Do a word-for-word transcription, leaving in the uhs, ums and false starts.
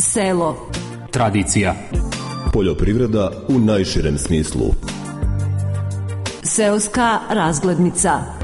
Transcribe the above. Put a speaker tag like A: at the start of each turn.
A: Selo.
B: Tradicija.
C: Poljoprivreda u najširem smislu.
A: Seoska razglednica.